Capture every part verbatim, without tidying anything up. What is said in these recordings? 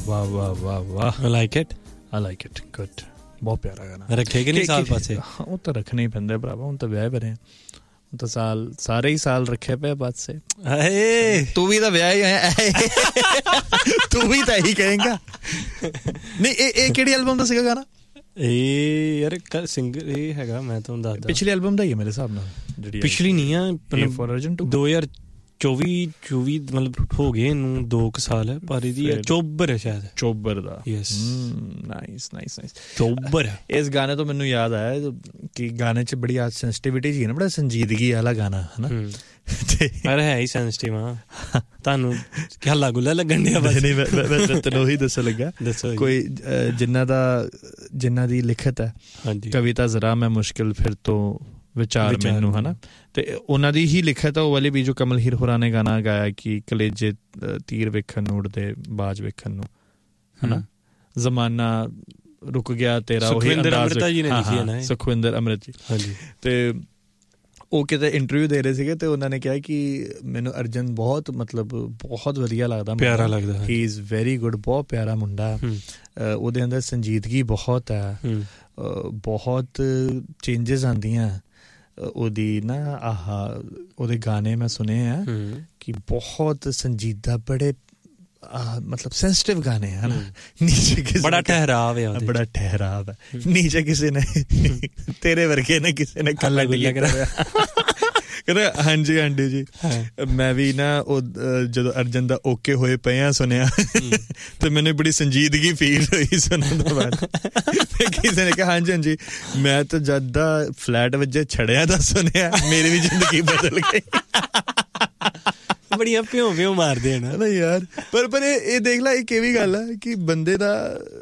वाह वाह वाह वाह, I like it, I like it, good, बहुत प्यारा गाना। रखे कि नहीं साल पासे? ਉਹ ਤਾਂ ਰੱਖਣੇ ਹੀ ਪੈਂਦੇ ਭਰਾਵਾ, ਹੁਣ ਤਾਂ ਵਿਆਹ ਬਰੇ ਹੁਣ ਤਾਂ ਸਾਲ ਸਾਰੇ ਹੀ ਸਾਲ ਰੱਖੇ ਪਏ ਪਾਸੇ। ਤੂੰ ਵੀ ਤਾਂ ਵਿਆਹ ਹੀ ਹੋਇਆ, ਤੂੰ ਵੀ ਤਾਂ ਇਹੀ ਕਹੇਂਗਾ। ਨਹੀਂ ਇਹ ਇਹ ਕਿਹੜੀ ਐਲਬਮ ਦਾ ਸੀਗਾ ਗਾਣਾ? ਇਹ ਯਾਰ ਸਿੰਗਰ ਇਹ ਹੈਗਾ, ਮੈਂ ਤੁਹਾਨੂੰ ਦੱਸਦਾ, ਪਿਛਲੀ ਐਲਬਮ ਦਾ ਹੀ ਹੈ ਮੇਰੇ ਹਿਸਾਬ ਨਾਲ, ਜਿਹੜੀ ਪਿਛਲੀ ਨਹੀਂ ਆ, ਫॉर अर्जेंट ਦੋ ਹਜ਼ਾਰ ਚੌਵੀ ਚੌਵੀ ਮਤਲਬ ਹੋ ਗਏ ਇਹਨੂੰ ਦੋ ਕੁ ਸਾਲ, ਪਰ ਇਹਦੀ ਚੋਬਰ ਹੈ ਸ਼ਾਇਦ, ਚੋਬਰ ਦਾ। Yes, nice nice nice, ਚੋਬਰ। ਇਸ ਗਾਣੇ ਤੋਂ ਮੈਨੂੰ ਯਾਦ ਆਇਆ ਕਿ ਗਾਣੇ 'ਚ ਬੜੀ ਸੈਂਸਿਟਿਵਿਟੀ ਸੀ ਨਾ, ਬੜਾ ਸੰਜੀਦਗੀ ਵਾਲਾ ਗਾਣਾ ਹੈ ਨਾ, ਪਰ ਹੈ ਹੀ ਸੈਂਸਿਟਿਵ ਆ। ਤੁਹਾਨੂੰ ਹੱਲਾ ਗੁੱਲਾ ਲੱਗਣ ਡਿਆ? ਨਹੀਂ, ਮੈਂ ਤੈਨੂੰ ਉਹੀ ਦੱਸਣ ਲੱਗਾ। ਕੋਈ ਜਿਨ੍ਹਾਂ ਦਾ ਜਿਨ੍ਹਾਂ ਦੀ ਲਿਖਤ ਹੈ ਕਵਿਤਾ ਜ਼ਰਾ ਮੈਂ ਮੁਸ਼ਕਿਲ ਫਿਰ ਤੋਂ ਵਿਚਾਰ ਮੈਨੂੰ, ਹੈ ਨਾ, ਤੇ ਉਹਨਾਂ ਦੀ ਹੀ ਲਿਖਤ ਹੈ ਉਹ ਵਾਲੀ ਵੀ, ਜੋ ਕਮਲ ਹੀਰ ਹੋਰਾਂ ਨੇ ਗਾਣਾ ਗਾਇਆ ਕਿ ਕਲੇਜੇ ਤੀਰ ਵੇਖਣ ਨੂੰ ਉੜਦੇ ਬਾਜ ਵੇਖਣ ਨੂੰ, ਹੈ ਨਾ, ਜ਼ਮਾਨਾ ਰੁਕ ਗਿਆ ਤੇਰਾ, ਉਹੀ ਅੰਦਾਜ਼, ਸੁਖਵਿੰਦਰ ਅੰਮ੍ਰਿਤ ਜੀ। ਹਾਂਜੀ, ਤੇ ਉਹ ਕਿਤੇ ਇੰਟਰਵਿਊ ਦੇ ਰਹੇ ਸੀਗੇ ਤੇ ਉਹਨਾਂ ਨੇ ਕਿਹਾ ਕਿ ਮੈਨੂੰ ਅਰਜਨ ਬਹੁਤ ਮਤਲਬ ਬਹੁਤ ਵਧੀਆ ਲੱਗਦਾ, ਪਿਆਰਾ ਲੱਗਦਾ, ਹੀ ਇਜ਼ ਵੈਰੀ ਗੁੱਡ, ਬਹੁਤ ਪਿਆਰਾ ਮੁੰਡਾ, ਉਹਦੇ ਅੰਦਰ ਸੰਜੀਦਗੀ ਬਹੁਤ ਹੈ, ਬਹੁਤ ਚੇਂਜਸ ਆਉਂਦੀਆਂ ਉਹਦੀ ਨਾ, ਆਹ ਉਹਦੇ ਗਾਣੇ ਮੈਂ ਸੁਣੇ ਆ ਕਿ ਬਹੁਤ ਸੰਜੀਦਾ, ਬੜੇ ਮਤਲਬ ਸੈਂਸਿਟਿਵ ਗਾਣੇ ਹੈ ਨਾ, ਨੀਚੇ ਕਿਸੇ ਬੜਾ ਠਹਿਰਾਵ ਹੈ, ਬੜਾ ਠਹਿਰਾਵ ਹੈ, ਨੀਚੇ ਕਿਸੇ ਨੇ ਤੇਰੇ ਵਰਗੇ ਨੇ ਕਿਸੇ ਨੇ ਕੱਲਾ ਗੁੱਲਾ ਕਰਿਆ ਕਹਿੰਦਾ ਹਾਂਜੀ ਆਂਟੀ ਜੀ। ਮੈਂ ਵੀ ਨਾ ਉਹ ਜਦੋਂ ਅਰਜਨ ਦਾ ਓਕੇ ਹੋਏ ਪਏ ਆ ਸੁਣਿਆ ਤੇ ਮੈਨੂੰ ਬੜੀ ਸੰਜੀਦਗੀ ਫੀਲ ਹੋਈ ਸੁਣਨ ਤੋਂ ਬਾਅਦ। ਕਿਸੇ ਨੇ ਕਿਹਾ ਹਾਂਜੀ ਹਾਂਜੀ, ਮੈਂ ਤਾਂ ਜਦ ਦਾ ਫਲੈਟ ਵਜੇ ਛੜਿਆ ਦਾ ਸੁਣਿਆ, ਮੇਰੀ ਵੀ ਜ਼ਿੰਦਗੀ ਬਦਲ ਗਈ। ਬੜੀਆਂ ਭਿਉਂ ਭਿਉਂ ਮਾਰਦੇ ਹਨ ਨਾ ਯਾਰ, ਪਰ ਪਰ ਇਹ ਦੇਖ ਲੈ, ਇੱਕ ਇਹ ਵੀ ਗੱਲ ਹੈ ਕਿ ਬੰਦੇ ਦਾ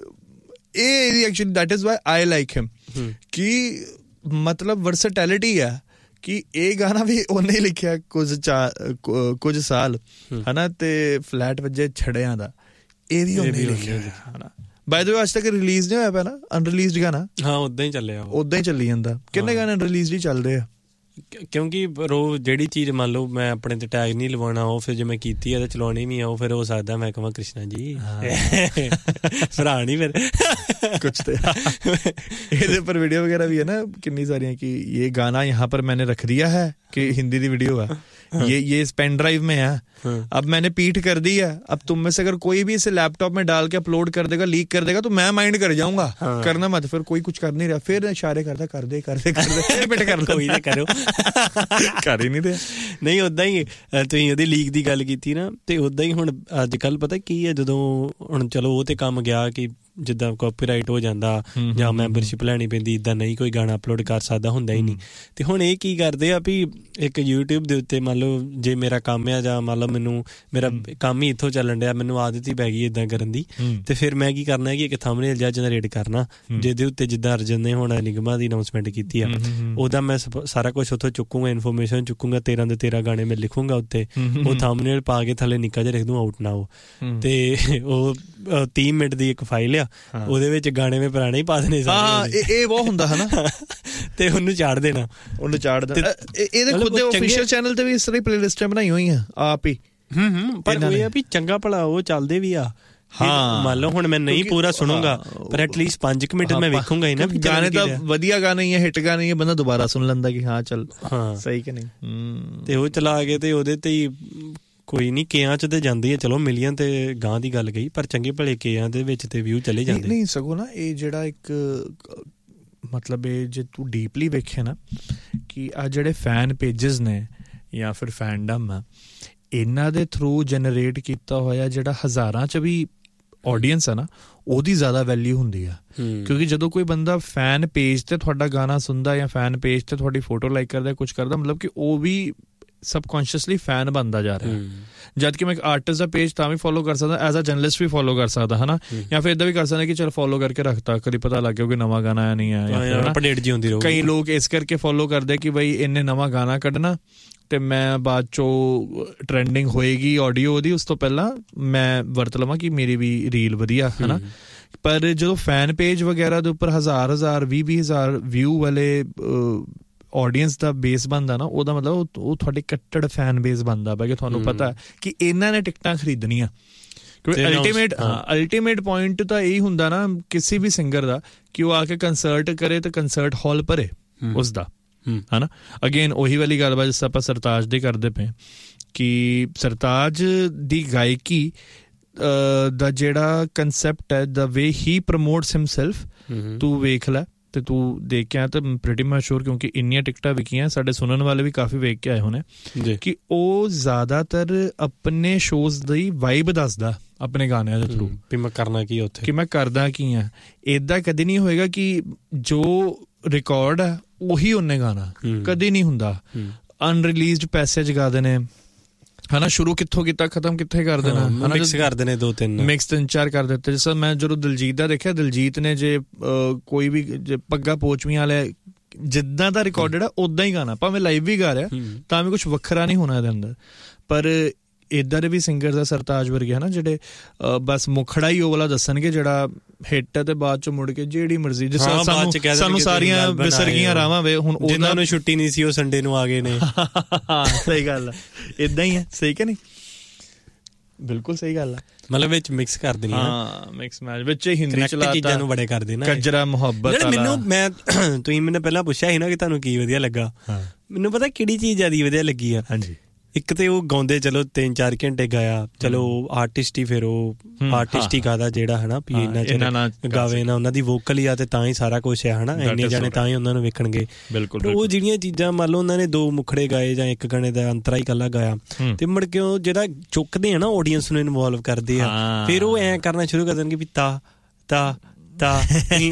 ਇਹ actually that is why I like him, ਕਿ ਮਤਲਬ ਵਰਸਟੈਲਿਟੀ ਆ, ਕਿ ਇਹ ਗਾਣਾ ਵੀ ਉਹਨੇ ਲਿਖਿਆ ਕੁਝ ਚਾ ਕੁਝ ਸਾਲ, ਹੈ ਨਾ, ਤੇ ਫਲੈਟ ਵਜੇ ਛੜਿਆਂ ਦਾ ਇਹ ਵੀ ਉਹਨੇ ਲਿਖਿਆ, ਹੈ ਨਾ। ਬਾਏ ਦ ਵੇ ਅੱਜ ਤੱਕ ਰਿਲੀਜ਼ ਨਹੀਂ ਹੋਇਆ ਪਿਆ ਨਾ, ਅਨਰਿਲੀਜ਼ਡ ਗਾਣਾ। ਹਾਂ, ਉੱਦਾਂ ਹੀ ਚੱਲਿਆ, ਉੱਦਾਂ ਹੀ ਚੱਲੀ ਜਾਂਦਾ। ਕਿੰਨੇ ਗਾਣੇ ਅਨਰਿਲੀਜ਼ਡ ਹੀ ਚੱਲਦੇ ਆ, ਕਿਉਂਕਿ ਰੋ ਜਿਹੜੀ ਚੀਜ਼ ਮੰਨ ਲਓ ਮੈਂ ਆਪਣੇ ਤੇ ਟੈਗ ਨਹੀਂ ਲਵਾਉਣਾ, ਉਹ ਫਿਰ ਜੇ ਮੈਂ ਕੀਤੀ ਆ ਤੇ ਚਲਾਉਣੀ ਵੀ ਆ, ਉਹ ਫਿਰ ਹੋ ਸਕਦਾ ਮੈਂ ਕਹਾਂ ਕ੍ਰਿਸ਼ਨਾ ਜੀ ਭਰਾ ਨਹੀਂ ਫਿਰ ਕੁਛ ਤੇ। ਇਹਦੇ ਉੱਪਰ ਵੀਡੀਓ ਵਗੈरह भी है ना कितनी सारी, कि ये गाना यहाँ पर मैंने रख दिया है, कि हिंदी दी वीडियो है, ये ये इस पेन ड्राइव में है, अब मैंने पीठ कर दी है, अब तुम में से अगर कोई भी इसे लैपटॉप में डाल के अपलोड कर देगा, लीक कर देगा, तो मैं माइंड कर जाऊंगा, करना मत। फिर कोई कुछ कर नहीं रहा, फिर इशारे करता कर दे कर दे कर दे बेटे कर कोई ना करो, ਕਰ ਹੀ ਨਹੀਂ ਰਿਹਾ। ਨਹੀਂ ਉੱਦਾਂ ਹੀ ਤੁਸੀਂ ਉਹਦੀ ਲੀਕ ਦੀ ਗੱਲ ਕੀਤੀ ਨਾ, ਤੇ ਉੱਦਾਂ ਹੀ ਹੁਣ ਅੱਜ ਕੱਲ੍ਹ ਪਤਾ ਕੀ ਹੈ, ਜਦੋਂ ਹੁਣ ਚਲੋ ਉਹ ਤੇ ਕੰਮ ਗਿਆ ਕਿ ਜਿੱਦਾਂ ਕਾਪੀਰਾਈਟ ਹੋ ਜਾਂਦਾ ਜਾਂ ਮੈਂਬਰਸ਼ਿਪ ਲੈਣੀ ਪੈਂਦੀ, ਇੱਦਾਂ ਨਹੀਂ ਕੋਈ ਗਾਣਾ ਅਪਲੋਡ ਕਰ ਸਕਦਾ, ਹੁੰਦਾ ਹੀ ਨਹੀਂ। ਤੇ ਹੁਣ ਇਹ ਕੀ ਕਰਦੇ ਆ ਵੀ ਇੱਕ ਯੂਟਿਊਬ ਦੇ ਉੱਤੇ ਮੰਨ ਲਓ ਜੇ ਮੇਰਾ ਕੰਮ ਆ, ਜਾਂ ਮੰਨ ਲਓ ਮੈਨੂੰ ਮੇਰਾ ਕੰਮ ਹੀ ਇੱਥੋਂ ਚੱਲਣ ਡਿਆ, ਮੈਨੂੰ ਆਦਤ ਹੀ ਪੈ ਗਈ ਇੱਦਾਂ ਕਰਨ ਦੀ, ਤੇ ਫਿਰ ਮੈਂ ਕੀ ਕਰਨਾ ਕਿ ਇੱਕ ਥੰਬਨੇਲ ਜਿਹਾ ਜਨਰੇਟ ਕਰਨਾ, ਜਿਹਦੇ ਉੱਤੇ ਜਿੱਦਾਂ ਅਰਜਨ ਨੇ ਹੁਣ ਨਿਗਮਾ ਦੀ ਅਨਾਊਂਸਮੈਂਟ ਕੀਤੀ ਆ, ਉਹਦਾ ਮੈਂ ਸਾਰਾ ਕੁਛ ਉੱਥੋਂ ਚੁੱਕੂੰਗਾ, ਇਨਫੋਰਮੇਸ਼ਨ ਚੁੱਕੂੰਗਾ, ਤੇਰਾਂ ਦੇ ਤੇਰਾਂ ਗਾਣੇ ਮੈਂ ਲਿਖੂੰਗਾ ਉੱਤੇ, ਉਹ ਥੰਬਨੇਲ ਪਾ ਕੇ ਥੱਲੇ ਨਿੱਕਾ ਜਿਹਾ ਲਿਖ ਦੂੰ ਆਊਟ ਨਾਓ, ਤੇ ਉਹ ਤੀਹ ਮਿੰਟ ਦੀ ਇੱਕ ਫਾਈਲ ਆ, ਉਹਦੇ ਵਿੱਚ ਗਾਣੇ ਮੈਂ ਪੁਰਾਣੇ ਹੀ ਪਾ ਦੇਣੇ ਸਾਰੇ, ਇਹ ਬਹੁਤ ਹੁੰਦਾ ਹੈ ਨਾ, ਤੇ ਉਹਨੂੰ ਚਾੜ ਦੇਣਾ, ਉਹਨੂੰ ਚਾੜ ਦੇਣਾ। ਇਹਦੇ ਖੁਦ ਦੇ ਆਫੀਸ਼ੀਅਲ ਚੈਨਲ ਤੇ ਵੀ ਇਸ ਤਰ੍ਹਾਂ ਪਲੇਲਿਸਟਾਂ ਬਣਾਈ ਹੋਈਆਂ ਆਪ ਹੀ। ਹੂੰ, ਪਰ ਉਹ ਇਹ ਆ ਵੀ ਚੰਗਾ ਭਲਾ ਉਹ ਚੱਲਦੇ ਵੀ ਆ। ਹਾਂ, ਮੰਨ ਲਓ ਹੁਣ ਮੈਂ ਨਹੀਂ ਪੂਰਾ ਸੁਣੂਗਾ, ਪਰ ਐਟਲੀਸਟ ਪੰਜ ਕੁ ਮਿੰਟ ਮੈਂ ਵੇਖੂੰਗਾ ਹੀ ਨਾ। ਗਾਣੇ ਤਾਂ ਵਧੀਆ ਗਾਣੇ ਹੀ ਆ, ਹਿੱਟ ਗਾਣੇ ਹੀ ਆ, ਬੰਦਾ ਦੁਬਾਰਾ ਸੁਣ ਲੈਂਦਾ ਕਿ ਹਾਂ ਚੱਲ ਸਹੀ ਕਿ ਨਹੀਂ। ਤੇ ਉਹ ਚਲਾ ਕੇ ਤੇ ਉਹਦੇ ਤੇ ਹੀ ਕੋਈ ਨਹੀਂ, ਕੇਆਂ ਚ ਤੇ ਜਾਂਦੀ ਹੈ, ਚਲੋ ਮਿਲੀਅਨ ਤੇ ਗਾਂ ਦੀ ਗੱਲ ਗਈ, ਪਰ ਚੰਗੇ ਭਲੇ ਕੇਆਂ ਦੇ ਵਿੱਚ ਤੇ ਵਿਊ ਚਲੇ ਜਾਂਦੇ। ਨਹੀਂ ਸਗੋਂ ਨਾ ਇਹ ਜਿਹੜਾ ਇੱਕ ਮਤਲਬ ਇਹ ਜੇ ਤੂੰ ਡੀਪਲੀ ਵੇਖੇ ਨਾ ਕਿ ਆਹ ਜਿਹੜੇ ਫੈਨ ਪੇਜਿਸ ਨੇ ਜਾਂ ਫਿਰ ਫੈਨਡਮ ਆ, ਇਹਨਾਂ ਦੇ ਥਰੂ ਜਨਰੇਟ ਕੀਤਾ ਹੋਇਆ ਜਿਹੜਾ ਹਜ਼ਾਰਾਂ ਚ ਵੀ ਆਡੀਅੰਸ ਆ ਨਾ, ਉਹਦੀ ਜ਼ਿਆਦਾ ਵੈਲਿਊ ਹੁੰਦੀ ਆ। ਕਿਉਂਕਿ ਜਦੋਂ ਕੋਈ ਬੰਦਾ ਫੈਨ ਪੇਜ ਤੇ ਤੁਹਾਡਾ ਗਾਣਾ ਸੁਣਦਾ ਜਾਂ ਫੈਨ ਪੇਜ ਤੇ ਤੁਹਾਡੀ ਫੋਟੋ ਲਾਈਕ ਕਰਦਾ, ਕੁਛ ਕਰਦਾ, ਮਤਲਬ ਕਿ ਉਹ ਵੀ ਸਬਕੌਂਸ਼ੀਅਸਲੀ ਫੈਨ ਬਣਦਾ ਜਾ ਰਿਹਾ। ਜਦ ਕਿ ਮੈਂ ਇੱਕ ਆਰਟਿਸਟ ਦਾ ਪੇਜ ਤਾਂ ਵੀ ਫੋਲੋ ਕਰ ਸਕਦਾ, as a journalist we follow ਕਰ ਸਕਦਾ, ਹੈ ਨਾ, ਜਾਂ ਫਿਰ ਇੱਦਾਂ ਵੀ ਕਰ ਸਕਦਾ ਕਿ ਚਲ ਫੋਲੋ ਕਰਕੇ ਰੱਖਤਾ, ਕਦੀ ਪਤਾ ਲੱਗ ਗਿਆ ਕਿ ਨਵਾਂ ਗਾਣਾ ਆਇਆ ਨਹੀਂ ਆਇਆ। ਅਪਡੇਟ ਜੀ ਹੁੰਦੀ ਰਹੂ। ਕਈ ਲੋਕ ਇਸ ਕਰਕੇ ਫੋਲੋ ਕਰਦੇ ਕਿ ਬਈ ਇਹਨੇ ਨਵਾਂ ਗਾਣਾ ਕੱਢਣਾ ਤੇ ਮੈਂ ਬਾਅਦ ਚੋਂ ਟਰੈਂਡਿੰਗ ਹੋਏਗੀ ਆਡੀਓ ਉਹਦੀ, ਉਸ ਤੋਂ ਪਹਿਲਾਂ ਮੈਂ ਵਰਤ ਲਵਾਂ ਕਿ ਮੇਰੀ ਵੀ ਰੀਲ ਵਧੀਆ, ਹੈ ਨਾ। ਪਰ ਜਦੋਂ ਫੈਨ ਪੇਜ ਵਗੈਰਾ ਦੇ ਉੱਪਰ ਹਜ਼ਾਰ ਹਜ਼ਾਰ ਵੀਹ ਵੀਹ ਹਜ਼ਾਰ ਵਿਊ ਵਾਲੇ ਆਡੀਅੰਸ ਦਾ ਬੇਸ ਬਣਦਾ ਨਾ, ਉਹਦਾ ਮਤਲਬ ਉਹ ਤੁਹਾਡੇ ਕੱਟੜ ਫੈਨ ਬੇਸ ਬਣਦਾ ਪਿਆ, ਕਿ ਤੁਹਾਨੂੰ ਪਤਾ ਕਿ ਇਹਨਾਂ ਨੇ ਟਿਕਟਾਂ ਖਰੀਦਣੀਆਂ, ਕਿਉਂਕਿ ਅਲਟੀਮੇਟ ਅਲਟੀਮੇਟ ਪੁਆਇੰਟ ਤਾਂ ਇਹੀ ਹੁੰਦਾ ਨਾ ਕਿਸੇ ਵੀ ਸਿੰਗਰ ਦਾ ਕਿ ਉਹ ਆ ਕੇ ਕੰਸਰਟ ਕਰੇ ਤੇ ਕੰਸਰਟ ਹਾਲ ਭਰੇ ਉਸਦਾ, ਹੈ ਨਾ। ਅਗੇਨ ਉਹੀ ਵਾਲੀ ਗੱਲਬਾਤ ਜਿਸ ਆਪਾਂ ਸਰਤਾਜ ਦੀ ਕਰਦੇ ਪਏ ਕਿ ਸਰਤਾਜ ਦੀ ਗਾਇਕੀ ਦਾ ਜਿਹੜਾ ਕੰਸੈਪਟ ਹੈ, ਦਾ ਵੇ ਹੀ ਪ੍ਰਮੋਟਸ ਹਿਮਸੈਲਫ, ਤੂੰ ਵੇਖ ਲੈ ਤੇ ਤੂੰ ਦੇਖ ਕੇ ਆਇਆ ਤਾਂ ਪ੍ਰੀਟੀ ਮਚ ਸ਼ੋਰ, ਕਿਉਂਕਿ ਇੰਨੀਆਂ ਟਿਕਟਾਂ ਵਿਕੀਆਂ, ਸਾਡੇ ਸੁਣਨ ਵਾਲੇ ਵੀ ਕਾਫੀ ਵੇਖ ਕੇ ਆਏ ਹੋਣੇ, ਕਿ ਉਹ ਜ਼ਿਆਦਾਤਰ ਆਪਣੇ ਸ਼ੋਜ਼ ਦੀ ਵਾਈਬ ਦੱਸਦਾ ਆਪਣੇ ਗਾਣਿਆਂ ਦੇ ਥਰੂ, ਵੀ ਮੈਂ ਕਰਨਾ ਕੀ ਉੱਥੇ, ਕਿ ਮੈਂ ਕਰਦਾ ਕੀ ਆ। ਏਦਾਂ ਕਦੇ ਨਹੀਂ ਹੋਏਗਾ ਕਿ ਜੋ ਰਿਕਾਰਡ ਆ ਉਹੀ ਉਹਨੇ ਗਾਣਾ, ਕਦੇ ਨਹੀਂ ਹੁੰਦਾ। ਅਨਰਿਲੀਜ਼ਡ ਪੈਸੇ ਜਗਾ ਦੇਣੇ, ਹਨਾ, ਸ਼ੁਰੂ ਕਿੱਥੋਂ ਕੀਤਾ ਖਤਮ ਕਿੱਥੇ ਕਰ ਦੇਣਾ, ਮਿਕਸ ਕਰ ਦੇਣੇ, ਦੋ ਤਿੰਨ ਮਿਕਸ ਤਿੰਨ ਚਾਰ ਕਰ ਦਿੱਤੇ। ਜਿਸ ਮੈਂ ਜਦੋਂ ਦਿਲਜੀਤ ਦਾ ਦੇਖਿਆ, ਦਿਲਜੀਤ ਨੇ ਜੇ ਕੋਈ ਵੀ ਜੇ ਪੱਗਾ ਪੋਚਵੀਆਂ ਵਾਲੇ ਜਿੱਦਾਂ ਦਾ ਰਿਕਾਰਡਡ ਆ ਉੱਦਾਂ ਹੀ ਗਾਣਾ, ਭਾਵੇਂ ਲਾਈਵ ਵੀ ਗਾ ਰਿਹਾ ਤਾਂ ਵੀ ਕੁਛ ਵੱਖਰਾ ਨਹੀਂ ਹੋਣਾ ਇਹਦੇ ਅੰਦਰ। ਪਰ ਇੱਦਾਂ ਦੇ ਵੀ ਸਿੰਗਰ ਦਾ ਸਰਤਾਜ ਵਰਗੇ ਹਨਾ, ਜਿਹੜੇ ਬਸ ਮੁਖੜਾ ਹੀ ਉਹ ਵਾਲਾ ਦੱਸਣਗੇ ਜਿਹੜਾ ਹਿੱਟ ਹੈ, ਤੇ ਬਾਅਦ ਚੋਂ ਮੁੜ ਕੇ ਜਿਹੜੀ ਮਰਜ਼ੀ ਜਿਸ ਸਾਨੂੰ ਸਾਨੂੰ ਸਾਰੀਆਂ ਵਿਸਰ ਗਈਆਂ ਰਾਵਾਂ ਵੇ, ਹੁਣ ਉਹਨਾਂ ਨੂੰ ਛੁੱਟੀ ਨਹੀਂ ਸੀ ਉਹ ਸੰਡੇ ਨੂੰ ਆ ਗਏ ਨੇ। ਸਹੀ ਗੱਲ ਆ, ਏਦਾਂ ਹੀ ਆ, ਸਹੀ ਕਿ ਨਹੀਂ? ਬਿਲਕੁਲ ਸਹੀ ਗੱਲ ਆ, ਮਤਲਬ ਵਿੱਚ ਮਿਕਸ ਕਰ ਦੇਣੀ, ਹਾਂ ਮਿਕਸ ਮੈਚ ਵਿੱਚ ਹਿੰਦੀ ਚਲਾਤਾ, ਚੀਜ਼ਾਂ ਨੂੰ ਬੜੇ ਕਰਦੇ ਨਾ, ਕਜਰਾ ਮੁਹੱਬਤ। ਮੈਨੂੰ ਮੈਂ ਤੁਸੀਂ ਮੈਨੂੰ ਪਹਿਲਾਂ ਪੁੱਛਿਆ ਸੀ ਨਾ ਕਿ ਤੁਹਾਨੂੰ ਕੀ ਵਧੀਆ ਲੱਗਾ, ਮੈਨੂੰ ਪਤਾ ਕਿਹੜੀ ਚੀਜ਼ ਜ਼ਿਆਦਾ ਵਧੀਆ ਲੱਗੀ ਆ। ਹਾਂਜੀ, ਇੱਕ ਤੇ ਉਹ ਗਾਉਂਦੇ ਚਲੋ ਤਿੰਨ ਚਾਰ ਘੰਟੇ ਗਾਇਆ, ਚਲੋ ਆਰਟਿਸਟ ਹੀ ਫਿਰ ਉਹ ਆਰਟਿਸਟ ਹੀ ਗਾਦਾ ਜਿਹੜਾ ਹਨਾ ਵੀ ਇੰਨਾ ਚਿਰ ਗਾਵੇ ਨਾ, ਉਹਨਾਂ ਦੀ ਵੋਕਲ ਹੀ ਆ ਤੇ ਤਾਂ ਹੀ ਸਾਰਾ ਕੁਛ ਹੈ ਹਨਾ, ਇੰਨੇ ਜਾਣੇ ਤਾਂ ਹੀ ਉਹਨਾਂ ਨੂੰ ਵੇਖਣਗੇ। ਬਿਲਕੁਲ ਉਹ ਜਿਹੜੀਆਂ ਚੀਜ਼ਾਂ ਮੰਨ ਲਓ ਉਹਨਾਂ ਨੇ ਦੋ ਮੁਖੜੇ ਗਾਏ ਜਾਂ ਇੱਕ ਗਾਣੇ ਦਾ ਅੰਤਰਾ ਹੀ ਇਕੱਲਾ ਗਾਇਆ, ਤੇ ਮੁੜ ਕੇ ਉਹ ਜਿਹੜਾ ਚੁੱਕਦੇ ਆ ਨਾ ਆਡੀਅנס ਨੂੰ ਇਨਵੋਲਵ ਕਰਦੇ ਆ, ਫਿਰ ਉਹ ਐਂ ਕਰਨਾ ਸ਼ੁਰੂ ਕਰ ਦੇਣਗੇ ਵੀ ਤਾ ਤਾ ਤਾਂ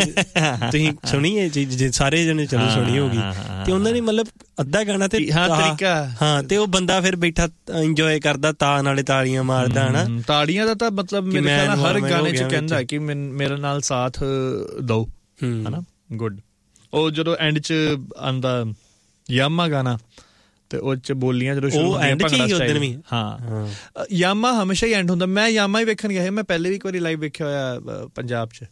ਤੁਸੀਂ ਸੁਣੀ ਇਹ ਚੀਜ਼, ਜੇ ਸਾਰੇ ਜਣੇ ਚਲੋ ਸੁਣੀ ਹੋਗੀ, ਤੇ ਉਹਨਾਂ ਨੇ ਮਤਲਬ ਅੱਧਾ ਗਾਣਾ ਤੇ ਹਾਂ, ਤੇ ਉਹ ਬੰਦਾ ਫਿਰ ਬੈਠਾ ਇੰਜੋਏ ਕਰਦਾ, ਤਾਂ ਨਾਲੇ ਤਾੜੀਆਂ ਮਾਰਦਾ ਹਨਾ। ਤਾੜੀਆਂ ਦਾ ਤਾਂ ਮਤਲਬ ਮੇਰੇ ਖਿਆਲ ਨਾਲ ਹਰ ਗਾਣੇ ਚ ਕਹਿੰਦਾ ਕਿ ਮੇਰੇ ਨਾਲ ਸਾਥ ਦਓ, ਹਨਾ, ਗੁੱਡ। ਉਹ ਜਦੋਂ ਐਂਡ ਚ ਆਂਦਾ ਯਾਮਾ ਗਾਣਾ ਤੇ ਉਹ ਚ ਬੋਲੀਆਂ ਜਦੋਂ ਸ਼ੁਰੂ ਹੁੰਦੀਆਂ ਭੰਗੜਾ ਸਟਾਈਲ, ਹਾਂ ਯਾਮਾ ਹਮੇਸ਼ਾ ਹੀ ਐਂਡ ਹੁੰਦਾ। ਮੈਂ ਯਾਮਾ ਹੀ ਵੇਖਣ ਗਿਆ, ਮੈਂ ਪਹਿਲੇ ਵੀ ਇੱਕ ਵਾਰੀ ਲਾਈਵ ਵੇਖਿਆ ਹੋਇਆ ਪੰਜਾਬ ਚ,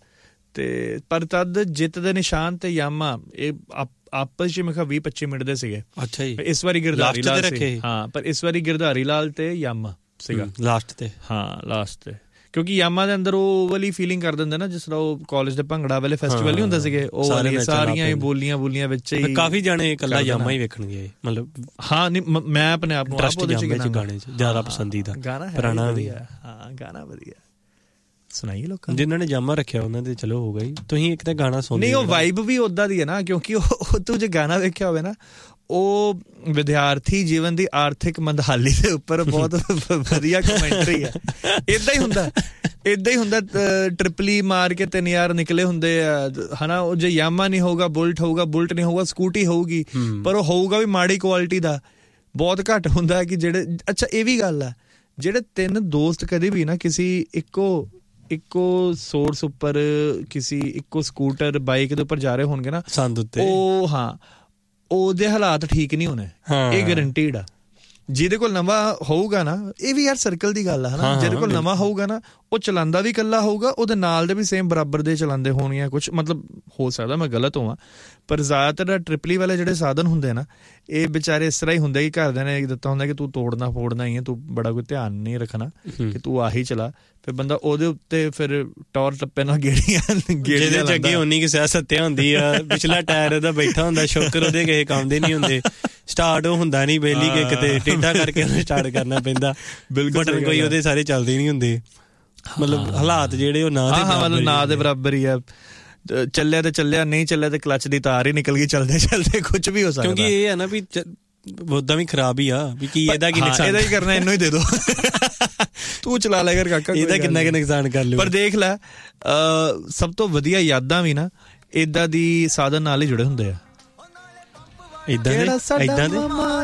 ਤੇ ਪਰ ਤਦ ਜਿੱਤ ਦੇ ਨਿਸ਼ਾਨ ਤੇ ਯਾਮਾ ਇਹ ਆਪਸ ਚ ਮੈਂ ਕਿਹਾ ਵੀਹ ਪੱਚੀ ਮਿੰਟ ਦੇ ਸੀਗੇ। ਅੱਛਾ ਜੀ, ਇਸ ਵਾਰੀ ਗਿਰਧਾਰੀ ਲਾਲ ਸੀ, ਹਾਂ, ਪਰ ਇਸ ਵਾਰੀ ਗਿਰਧਾਰੀ ਲਾਲ ਤੇ ਯਾਮਾ ਸੀਗਾ ਲਾਸਟ ਤੇ, ਹਾਂ ਲਾਸਟ ਤੇ, ਕਿਉਂਕਿ ਯਾਮਾ ਦੇ ਅੰਦਰ ਉਹ ਵਾਲੀ ਫੀਲਿੰਗ ਕਰ ਦਿੰਦੇ ਨਾ ਜਿਸ ਤਰ੍ਹਾਂ ਉਹ ਕਾਲਜ ਦੇ ਭੰਗੜਾ ਵਾਲੇ ਫੈਸਟੀਵਲ ਨਹੀਂ ਹੁੰਦੇ ਸੀਗੇ, ਉਹ ਵਾਲੀਆਂ ਸਾਰੀਆਂ ਹੀ ਬੋਲੀਆਂ ਬੋਲੀਆਂ ਵਿੱਚ ਹੀ। ਕਾਫੀ ਜਾਣੇ ਇਕੱਲਾ ਯਾਮਾ ਹੀ ਵੇਖਣ ਗਏ, ਮਤਲਬ ਹਾਂ ਨਹੀਂ ਮੈਂ ਆਪਣੇ ਆਪ ਨੂੰ ਉਹਦੇ ਚ ਗਾਣੇ ਚ ਜ਼ਿਆਦਾ ਪਸੰਦੀਦਾ ਗਾਣਾ ਪੁਰਾਣਾ ਵੀ, ਹਾਂ ਗਾਣਾ ਵਧੀਆ ਸੁਣਾਈਏ ਲੋਕਾਂ ਨੂੰ। ਜਿਨ੍ਹਾਂ ਨੇ ਜਾਮਾ ਰੱਖਿਆ ਉਹਨਾਂ ਦੇ ਚਲੋ ਹੋ ਗਈ। ਤੁਸੀਂ ਇੱਕ ਤਾਂ ਗਾਣਾ ਸੁਣਦੇ ਨਹੀਂ, ਉਹ ਵਾਈਬ ਵੀ ਓਦਾਂ ਦੀ ਹੈ ਨਾ, ਕਿਉਂਕਿ ਉਹ ਤੂੰ ਜੇ ਗਾਣਾ ਵੇਖਿਆ ਹੋਵੇ ਨਾ, ਉਹ ਵਿਦਿਆਰਥੀ ਜੀਵਨ ਦੀ ਆਰਥਿਕ ਮੰਦਹਾਲੀ ਦੇ ਉੱਪਰ ਬਹੁਤ ਵਧੀਆ ਕਮੈਂਟਰੀ ਹੈ। ਏਦਾਂ ਹੀ ਹੁੰਦਾ, ਏਦਾਂ ਹੀ ਹੁੰਦਾ, ਟ੍ਰਿਪਲੀ ਮਾਰ ਕੇ ਤਿੰਨ ਯਾਰ ਨਿਕਲੇ ਹੁੰਦੇ ਆ ਹਨਾ। ਉਹ ਜੇ ਯਾਮਾ ਨਹੀਂ ਹੋਊਗਾ ਬੁਲਟ ਹੋਊਗਾ, ਬੁਲਟ ਨਹੀਂ ਹੋਊਗਾ ਸਕੂਟੀ ਹੋਊਗੀ, ਪਰ ਉਹ ਹੋਊਗਾ ਵੀ ਮਾੜੀ ਕੁਆਲਿਟੀ ਦਾ। ਬਹੁਤ ਘੱਟ ਹੁੰਦਾ ਕਿ ਜਿਹੜੇ, ਅੱਛਾ ਇਹ ਵੀ ਗੱਲ ਆ, ਜਿਹੜੇ ਤਿੰਨ ਦੋਸਤ ਕਦੇ ਵੀ ਨਾ ਕਿਸੇ ਇੱਕੋ ਇੱਕੋ ਸੋਰਸ ਉੱਪਰ ਕਿਸੇ ਇੱਕੋ ਸਕੂਟਰ ਬਾਈਕ ਦੇ ਉੱਪਰ ਜਾ ਰਹੇ ਹੋਣਗੇ ਨਾ ਸੰਦ ਉੱਤੇ, ਉਹ ਹਾਂ ਉਹਦੇ ਹਾਲਾਤ ਠੀਕ ਨਹੀਂ ਹੋਣੇ, ਇਹ ਗਰੰਟੀਡ ਆ। ਜਿਹਦੇ ਕੋਲ ਨਵਾਂ ਹੋਊਗਾ ਨਾ, ਇਹ ਵੀ ਯਾਰ ਸਰਕਲ ਦੀ ਗੱਲ ਆ ਹਨਾ, ਜਿਹਦੇ ਕੋਲ ਨਵਾਂ ਹੋਊਗਾ ਨਾ ਉਹ ਚਲਾਉਂਦਾ ਵੀ ਇਕੱਲਾ ਹੋਊਗਾ, ਉਹਦੇ ਨਾਲ ਦੇ ਵੀ ਸੇਮ ਬਰਾਬਰ ਦੇ ਚਲਾਉਂਦੇ ਹੋਣਗੇ ਕੁਛ, ਮਤਲਬ ਹੋ ਸਕਦਾ ਮੈਂ ਗਲਤ ਹੋਵਾਂ, ਪਰ ਜ਼ਿਆਦਾਤਰ ਟ੍ਰਿਪਲੀ ਵਾਲੇ ਜਿਹੜੇ ਸਾਧਨ ਹੁੰਦੇ ਨਾ ਇਹ ਵਿਚਾਰੇ ਇਸ ਤਰ੍ਹਾਂ ਹੀ ਹੁੰਦੇ ਕਿ ਘਰਦਿਆਂ ਨੇ ਦਿੱਤਾ ਹੁੰਦਾ ਕਿ ਤੂੰ ਤੋੜਨਾ ਫੋੜਨਾ ਹੀ ਹੈ, ਤੂੰ ਬੜਾ ਕੋਈ ਧਿਆਨ ਨਹੀਂ ਰੱਖਣਾ ਕਿ ਤੂੰ ਆਹੀ ਚਲਾ, ਫਿਰ ਬੰਦਾ ਉਹਦੇ ਉੱਤੇ ਫਿਰ ਟੌਰ ਟੱਪੇ ਨਾਲ ਗੇੜੀਆਂ ਜਿਹਦੇ ਚ ਅੱਗੇ ਉਨੀ ਕਿ ਸਹਿ ਸੱਤਿਆ ਹੁੰਦੀ ਆ, ਪਿਛਲਾ ਟਾਇਰ ਉਹਦਾ ਬੈਠਾ ਹੁੰਦਾ, ਸ਼ੋਕਰ ਉਹਦੇ ਕਿਸੇ ਕੰਮ ਦੇ ਨਹੀਂ ਹੁੰਦੇ, ਸਟਾਰਟ ਉਹ ਹੁੰਦਾ ਨਹੀਂ ਬੇਲੀ ਕੇ ਕਿਤੇ ਟੇਢਾ ਕਰਕੇ ਉਹਨੂੰ ਸਟਾਰਟ ਕਰਨਾ ਪੈਂਦਾ, ਬਟਨ ਕੋਈ ਉਹਦੇ ਸਾਰੇ ਚੱਲਦੇ ਨਹੀਂ ਹੁੰਦੇ, ਮਤਲਬ ਹਾਲਾਤ ਜਿਹੜੇ ਉਹ ਨਾ ਮਤਲਬ ਨਾ ਦੇ ਬਰਾਬਰ ਹੀ ਆ। ਚੱਲਿਆ ਤੇ ਚੱਲਿਆ, ਨਹੀਂ ਚੱਲਿਆ ਤੇ ਕਲਚ ਦੀ ਤਾਰ ਹੀ ਨਿਕਲ ਗਈ, ਚਲਦੇ ਚਲਦੇ ਕੁਝ ਵੀ ਹੋ ਸਕਦਾ। ਕਿਉਂਕਿ ਇਹ ਹੈ ਨਾ ਵੀ ਉਦਾਂ ਵੀ ਖਰਾਬ ਹੀ ਆ, ਵੀ ਕੀ ਇਹਦਾ ਕੀ ਨੁਕਸਾਨ, ਇਹਦਾ ਹੀ ਕਰਨਾ, ਇਹਨੂੰ ਹੀ ਦੇ ਦੋ ਤੂੰ ਚਲਾ ਲੈ ਕਰ ਕਾਕਾ, ਇਹਦਾ ਕਿੰਨਾ ਕੁ ਨੁਕਸਾਨ ਕਰ ਲਿਓ। ਪਰ ਦੇਖ ਲੈ ਸਭ ਤੋਂ ਵਧੀਆ ਯਾਦਾਂ ਵੀ ਨਾ ਏਦਾਂ ਦੀ ਸਾਧਨ ਨਾਲ ਹੀ ਜੁੜੇ ਹੁੰਦੇ ਆ। ਏਦਾਂ ਦੇ ਏਦਾਂ ਦੇ